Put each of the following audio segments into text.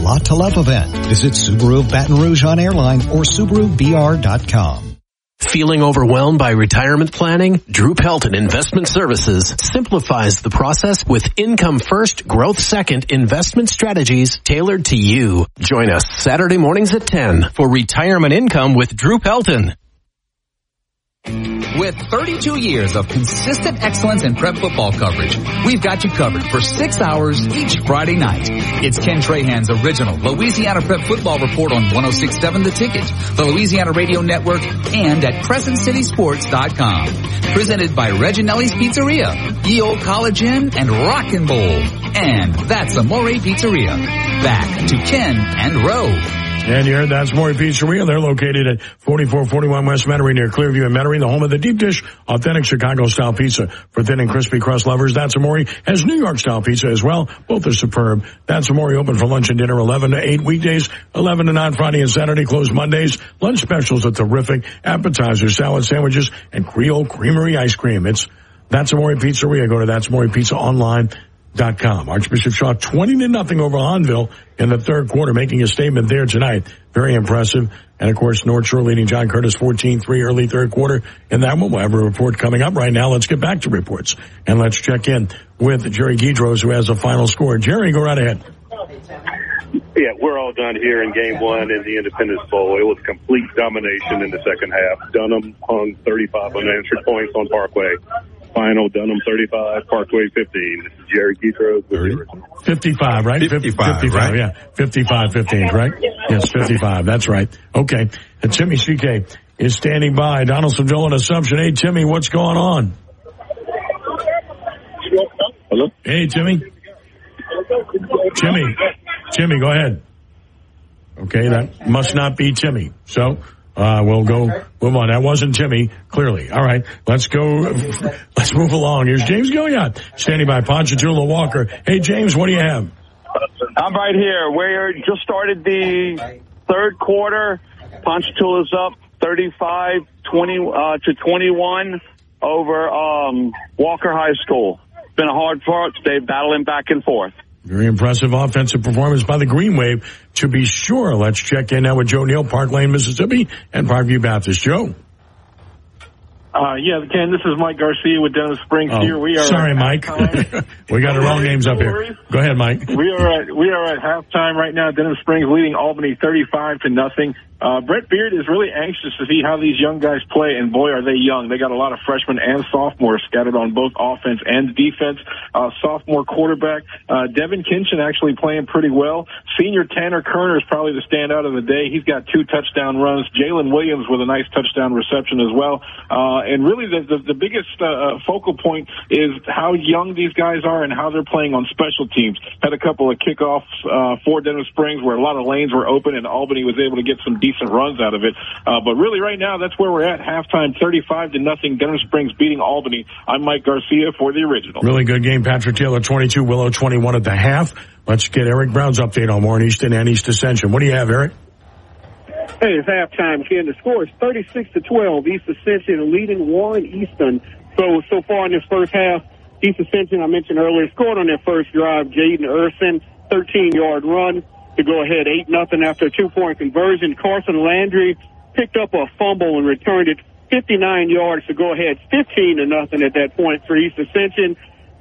Lot to Love event. Visit Subaru of Baton Rouge on Airline or SubaruBR.com. Feeling overwhelmed by retirement planning? Drew Pelton Investment Services simplifies the process with income first, growth second investment strategies tailored to you. Join us Saturday mornings at 10 for Retirement Income with Drew Pelton. With 32 years of consistent excellence in prep football coverage, we've got you covered for 6 hours each Friday night. It's Ken Trahan's original Louisiana Prep Football Report on 106.7 The Ticket, the Louisiana Radio Network, and at CrescentCitySports.com. Presented by Reginelli's Pizzeria, Ye Old College Inn, and Rockin' Bowl. And that's Amore Pizzeria. Back to Ken and Roe. And you heard that's Amore Pizzeria. They're located at 4441 West Metairie near Clearview and Metairie, the home of the deep dish, authentic Chicago-style pizza. For thin and crispy crust lovers, That's Amore has New York-style pizza as well. Both are superb. That's Amore open for lunch and dinner 11 to 8 weekdays, 11 to 9 Friday and Saturday, closed Mondays. Lunch specials are terrific. Appetizers, salad sandwiches, and Creole Creamery ice cream. It's That's Amore Pizzeria. Go to that'samorepizzaonline.com. Archbishop Shaw 20-0 over Hahnville in the third quarter, making a statement there tonight. Very impressive. And of course, North Shore leading John Curtis 14-3 early third quarter in that one. We'll have a report coming up right now. Let's get back to reports and let's check in with Jerry Guidros, who has the final score. Jerry, go right ahead. Yeah, we're all done here in game one in the Independence Bowl. It was complete domination in the second half. Dunham hung 35 unanswered points on Parkway. Final, Dunham 35, Parkway 15. This is Jerry Guidros with the original. 55, right? 55, right? Yeah. 55-15, right? Yes, 55. That's right. Okay. And Timmy CK is standing by. Donaldsonville and Assumption. Hey, Timmy, what's going on? Hello? Hey, Timmy. Timmy, go ahead. Okay, that must not be Timmy. So, we'll go move on. That wasn't Timmy, clearly. All right, let's move along. Here's James Gilliard, standing by Ponchatoula Walker. Hey, James, what do you have? I'm right here. We just started the third quarter. Ponchatoula's up 35-21 over Walker High School. It's been a hard fought. They're battling back and forth. Very impressive offensive performance by the Green Wave, to be sure. Let's check in now with Joe Neal, Park Lane, Mississippi, and Parkview Baptist. Joe. Yeah, Ken, this is Mike Garcia with Denham Springs here. We are sorry, Mike. We got the wrong names up here. Go ahead, Mike. We are at halftime right now. Denham Springs leading Albany 35-0. Brett Beard is really anxious to see how these young guys play, and boy, are they young. They got a lot of freshmen and sophomores scattered on both offense and defense. Sophomore quarterback, Devin Kinchin actually playing pretty well. Senior Tanner Kerner is probably the standout of the day. He's got 2 touchdown runs. Jalen Williams with a nice touchdown reception as well. And really the biggest focal point is how young these guys are and how they're playing on special teams. Had a couple of kickoffs for Denham Springs where a lot of lanes were open and Albany was able to get some decent runs out of it. But really right now, that's where we're at. Halftime 35-0. Denham Springs beating Albany. I'm Mike Garcia for the original. Really good game. Patrick Taylor 22, Willow 21 at the half. Let's get Eric Brown's update on Warren Easton and East Ascension. What do you have, Eric? Hey, it's halftime, Ken. The score is 36-12. East Ascension leading Warren Easton. So far in this first half, East Ascension, I mentioned earlier, scored on their first drive. Jaden Urson, 13-yard run to go ahead 8-0 after a 2-point conversion. Carson Landry picked up a fumble and returned it 59 yards to go ahead 15-0 at that point for East Ascension.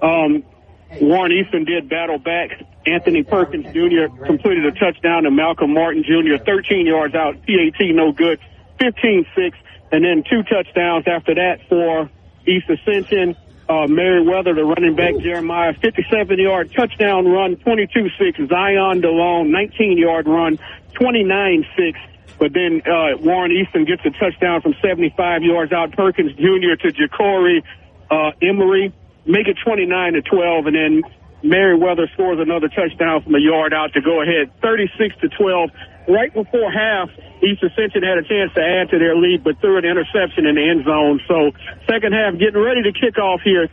Warren Easton did battle back. Anthony Perkins Jr. completed a touchdown to Malcolm Martin Jr. 13 yards out. PAT no good. 15-6. And then 2 touchdowns after that for East Ascension. Merriweather, the running back, Jeremiah, 57-yard touchdown run, 22-6. Zion DeLone, 19-yard run, 29-6. But then Warren Easton gets a touchdown from 75 yards out. Perkins Jr. to Ja'Cory Emery, make it 29-12. And then Merriweather scores another touchdown from a yard out to go ahead 36-12. Right before half, East Ascension had a chance to add to their lead, but threw an interception in the end zone. So second half getting ready to kick off here.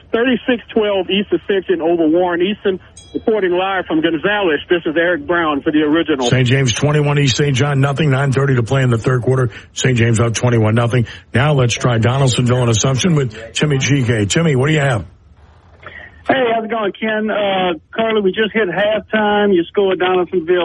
36-12 East Ascension over Warren Easton. Reporting live from Gonzales, this is Eric Brown for the original. St. James 21, East St. John nothing. 9:30 to play in the third quarter. St. James up 21-0. Now let's try Donaldsonville and Assumption with Timmy GK. Timmy, what do you have? Hey, how's it going, Ken? Carly, we just hit halftime. You scored Donaldsonville